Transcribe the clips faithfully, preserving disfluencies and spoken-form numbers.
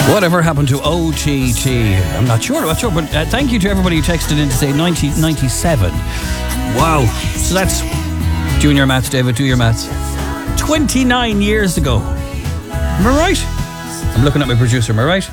Whatever happened to O T T? I'm not sure, I'm not sure, but uh, thank you to everybody who texted in to say nineteen ninety-seven. Wow. So that's junior maths, David, do your maths. twenty-nine years ago. Am I right? I'm looking at my producer, am I right?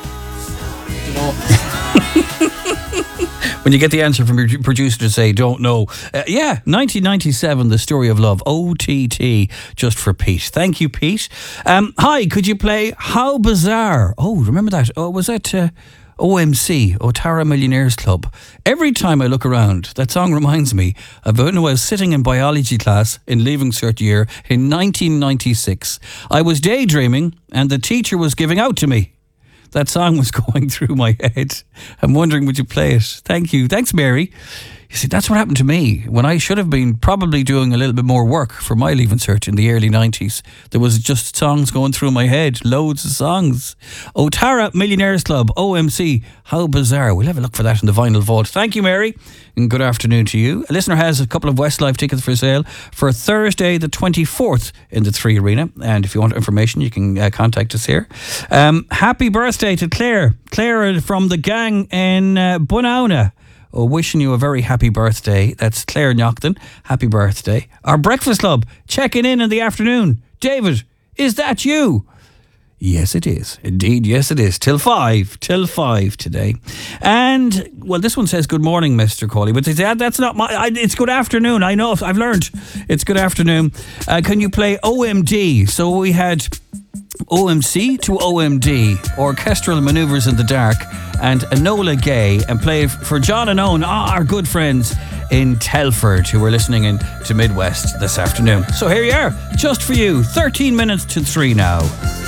When you get the answer from your producer to say, don't know. Uh, yeah, nineteen ninety-seven, The Story of Love, O T T, just for Pete. Thank you, Pete. Um, hi, could you play How Bizarre? Oh, remember that? Oh, was that uh, O M C, Otara Millionaires Club? Every time I look around, that song reminds me of when I was sitting in biology class in Leaving Cert year in nineteen ninety-six. I was daydreaming and the teacher was giving out to me. That song was going through my head. I'm wondering, would you play it? Thank you. Thanks, Mary. You see, that's what happened to me when I should have been probably doing a little bit more work for my Leaving Cert in the early nineties. There was just songs going through my head, loads of songs. Otara Millionaires Club, O M C, How Bizarre. We'll have a look for that in the vinyl vault. Thank you, Mary, and good afternoon to you. A listener has a couple of Westlife tickets for sale for Thursday the twenty-fourth in the Three Arena, and if you want information you can uh, contact us here. Um, happy birthday to Claire. Claire from the gang in uh, Bunauna. Oh, wishing you a very happy birthday. That's Claire Knockton. Happy birthday. Our Breakfast Club checking in in the afternoon. David, is that you? Yes, it is. Indeed, yes, it is. Till five. Till five today. And, well, this one says good morning, Mister Cawley. But they say, that's not my... I, it's good afternoon. I know. I've learned. It's good afternoon. Uh, can you play O M D? So we had O M C to O M D, Orchestral Manoeuvres in the Dark, and Enola Gay, and play for John and Owen, our good friends in Telford, who are listening in to Midwest this afternoon. So here you are, just for you, thirteen minutes to three now.